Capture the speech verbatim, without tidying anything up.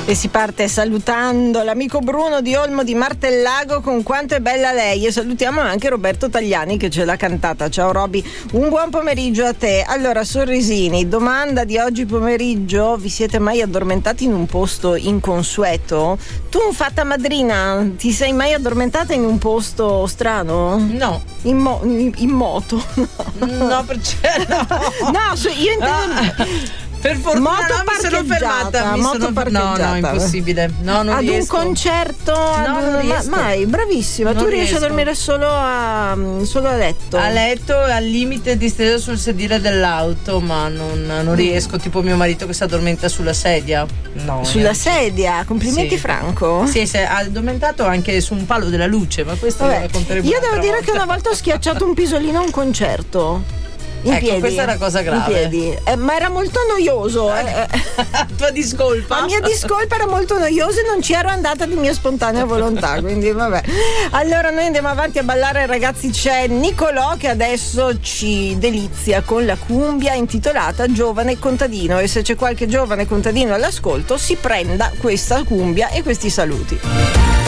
E si parte salutando l'amico Bruno di Olmo di Martellago con Quanto è bella lei, e salutiamo anche Roberto Tagliani che ce l'ha cantata. Ciao Roby, un buon pomeriggio a te. Allora Sorrisini, domanda di oggi pomeriggio: vi siete mai addormentati in un posto inconsueto? Tu, fatta madrina, ti sei mai addormentata in un posto strano? No. In, mo- in, in moto? No, perché no? No, su, io intendo... Ah. Per fortuna moto no, mi sono fermata. Mi moto sono parcheggiata. No, no, impossibile. No, non ad riesco. un concerto, no, ad non un... riesco. Ma, mai, bravissima. Non tu riesci riesco. a dormire solo a, solo a letto. A letto, al limite disteso sul sedile dell'auto, ma non, non riesco. Tipo mio marito che si addormenta sulla sedia. No. Sulla eh. sedia? Complimenti, sì. Franco. Sì, si è addormentato anche su un palo della luce, ma questo lo Vabbè, racconteremo io devo dire volta. che una volta ho schiacciato un pisolino a un concerto. In ecco, piedi. questa è una cosa grave. In piedi. Eh, ma era molto noioso. Eh. Tua discolpa. La mia discolpa era molto noiosa e non ci ero andata di mia spontanea volontà, quindi vabbè. Allora noi andiamo avanti a ballare, ragazzi. C'è Nicolò che adesso ci delizia con la cumbia intitolata Giovane Contadino, e se c'è qualche giovane contadino all'ascolto si prenda questa cumbia e questi saluti.